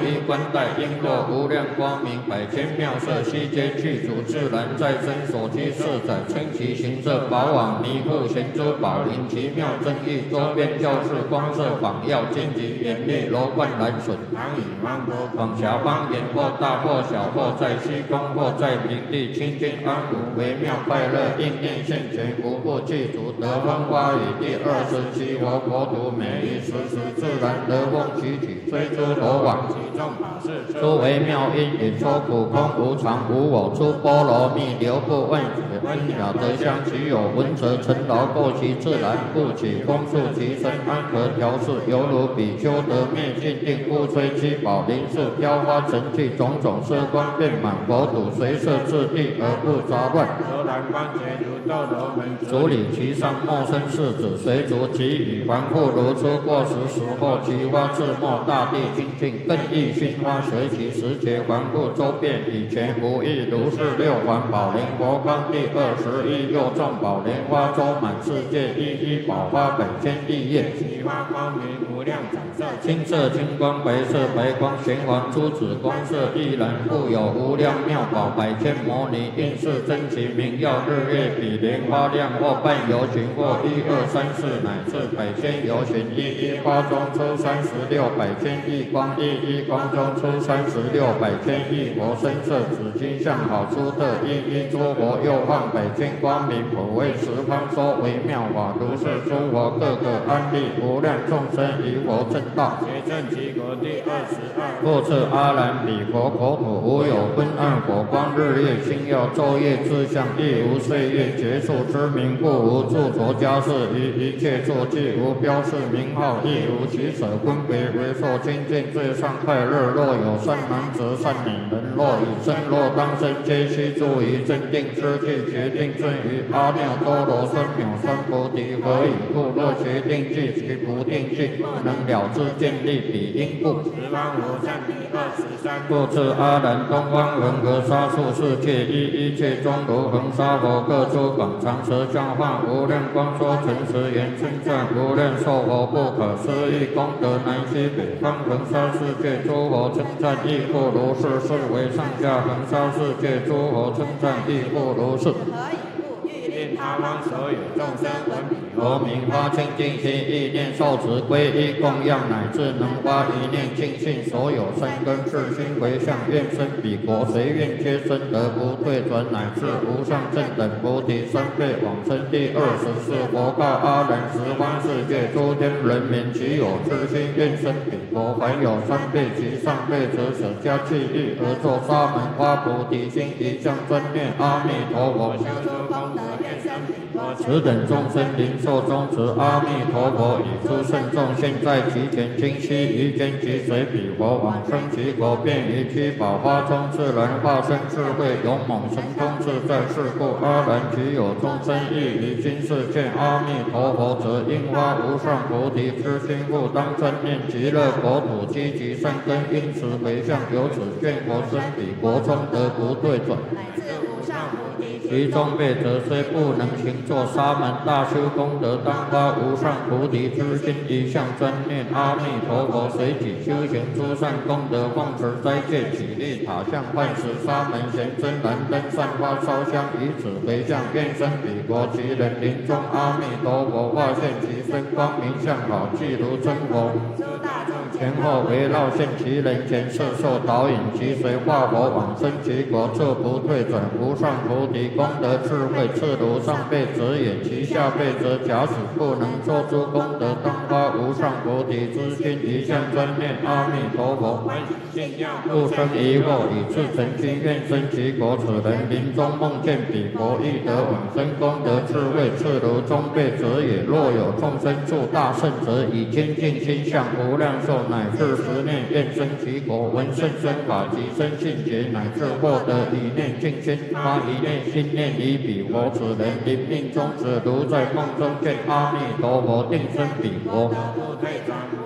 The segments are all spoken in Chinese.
衣冠带，璎珞无量光明，百千妙色，悉皆具足，自然在身所居色彩，称其形色，宝网弥覆，贤珠宝林，奇妙正义，周边教室，光色仿耀，荆棘严密，楼观蓝笋，唐以芒果，广狭方言，或大或小，或在虚空，或在平地，清净安无，微妙快乐，应念现前，无不具足，得风花雨。第27佛国土，每一时自然得风起起，虽诸罗网，其众法事，诸微妙因缘，说苦空无常无我，出波罗蜜，流布万水，温雅得香，其有闻者成劳，过其自然，故起风速其身，安和调适，犹如比丘得灭尽定，故吹七宝林树，飘花成气，种种色光遍满佛土，随色自地而不杂乱。罗兰光觉如斗罗门，主理其上，莫生世子，随逐其羽，环复如初，过时时后，其花自没，大地清净，更益熏花，随其时节，环复周遍，以前无异，如是六环宝莲佛光第21，又众宝莲花周满世界，一一宝花百千亿叶，其花光明无量彩色，青色青光，白色白光，玄黄珠子，光色亦然，故有无量妙宝，百千摩尼，应是真其名，耀日月比莲花亮，或半游巡，或1、2、3、4，乃至百千游巡，一一花中出36百千亿光，一一光中出36百千亿佛，身色紫金相好出特，一一诸佛又放百千光明，普为十方说微妙法，如是诸佛各个安立，无量众生于佛正道，结正其国第22。复次阿难彼佛国土，无有昏暗火光，日月星耀，昼夜自相，亦无岁月结束之名，故无著着家事，于一切处既无标示名号，亦无其舍分别，为受清净最上快乐。若有善男子善女人，若以身若当身，皆须住于正定之地，决定尊于阿耨多罗三藐三菩提。何以故？若决定具其不定具，不能了知见立彼因故。十方无上第23。复次阿难，东方恒河沙数世界，一切中如恒沙佛，各出广长舌相化，无量光说诚实言，称赞无量寿佛不可思议功德，南西北方恒沙世界诸佛称赞亦复如是，是为上下恒沙世界诸佛称赞亦复如是。令他方所有众生闻彼佛名，发清净心，意念受持皈依供养，乃至能发一念净信，所有善根世心回向，愿生彼国，随愿皆生，得不退转，乃至无上正等菩提三辈往生。第24。佛告阿难：十方世界诸天人民，其有痴心愿生彼国，凡有3辈及上辈者，舍家弃欲，而作沙门花菩提心，一向专念阿弥陀佛，修诸功德，愿生彼国。此等众生灵寿终止，阿弥陀佛以诸圣众现在其前，今悉于间即随彼佛往生其国，便于七宝花中自然化身智慧勇猛神通自在。是故阿难，其有众生亦于今世见阿弥陀佛者，应发无上菩提之心，故当专念极乐国土，积集善根，因此回向，由此愿佛生彼国中，得不退转。其中辈者虽不能行作沙门大修功德，当发无上菩提之心，一向专念阿弥陀佛，随己修行诸善功德，奉持斋戒，起立塔像，唤时沙门贤真燃灯，散花烧香，以此回向，愿生彼国。其人临终，阿弥陀佛化现其身，光明相好，即如真佛。前后围绕现其人前，摄受导引，其随化佛往生其国，这不退转。无上菩提功德智慧，次如上辈者也，其下辈者假使不能做诸功德，当发无上菩提之心，一向专念阿弥陀佛，不生疑惑，以至成其愿生其国。此人临终梦见彼佛，亦得往生功德智慧，次如中辈者也。若有众生住大圣者，以清净心向无量寿，乃至10念愿生其国，闻甚深法及生信解，乃至获得一念净心，发一念心念于彼佛。此人临命终时，如在梦中见阿弥陀佛，定生彼国。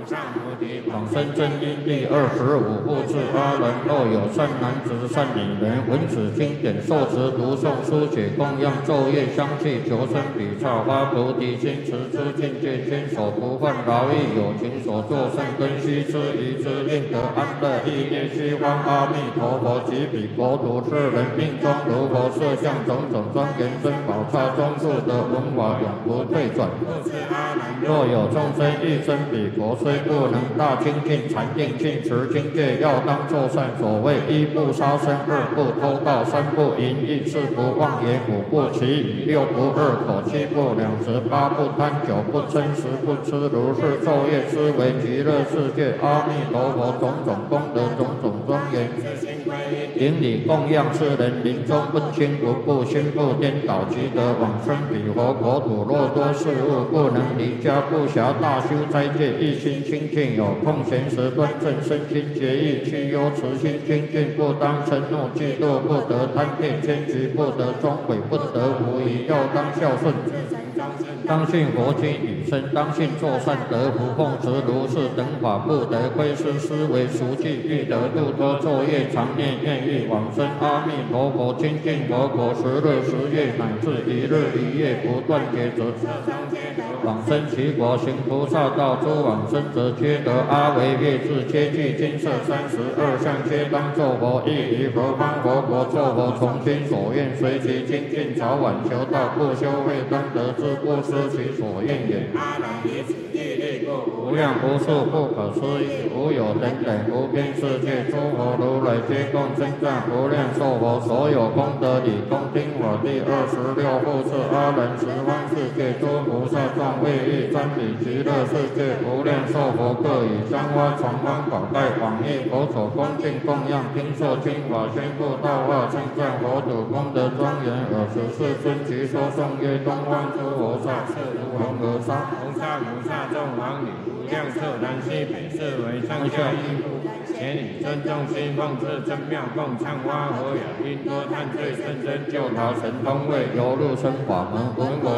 往生真因第25复次阿人，若有善男子、善女人，闻此经典，受持读诵、书写、供养、昼夜相继，求生彼刹，发菩提心，持诸境界，坚守不犯劳役，有情所作善根须知，宜之令得安乐，意念虚幻。阿弥陀佛，及彼国土世人命中如佛设相，种种庄严珍宝刹中速得文法，永不退转。若有众生欲生彼国，虽不能大精进禅定尽持经戒，要当作善。所谓一不杀生，二不偷盗，三不淫逸，四不妄言，五不绮语，六不二口，七不两舌，八不贪酒，不嗔食，不吃如是昼夜思维极乐世界。阿弥陀佛，种种功德，种种庄严。顶礼供养世人，临终问心不怖，心不颠倒，即得往生彼佛国土。若多事物不能离家，不暇大修斋戒，一心清净，有空闲时端正身心节义，去忧慈心精进，不当嗔怒嫉妒，不得贪恋奸局，不得终悔，不得无疑，要当孝顺。当信佛经语声，当信作善得福，奉持如是等法，不得亏失，思维熟记，欲得度脱，昼夜常念，愿欲往生阿弥陀佛清净佛国，10日10夜乃至1日1夜不断劫则往生其国，行菩萨道，诸往生者皆得阿惟越致，皆具金色32相，皆当作佛，亦于何方佛国作佛，从心所愿，随其精进，早晚求道，不修慧当得之，不失其所愿也。阿难以此地利故，无量无数不可思议，无有等等无边世界，诸佛如来皆共称赞无量寿佛，所有功德理恭听我第26复次阿人十方世界诸菩萨众为欲瞻礼极乐世界无量寿佛，各以香花传方宝盖往诣佛所恭敬供养，听受经法，宣布道化，称赞佛土功德庄严。尔时世尊即说颂曰：东方诸佛刹，是如恒河沙，红沙如沙众王女，无量彻南西北，是为上下一部。前以尊重心奉至真妙供，唱花和雅音多叹罪甚深，救逃神通位，游入生法门，闻我